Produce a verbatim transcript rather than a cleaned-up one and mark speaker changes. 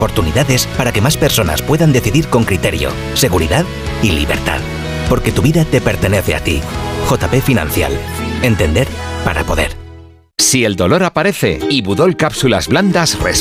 Speaker 1: Oportunidades para que más personas puedan decidir con criterio, seguridad y libertad. Porque tu vida te pertenece a ti. J P Financial. Entender para poder.
Speaker 2: Si el dolor aparece, Ibudol Cápsulas Blandas responde.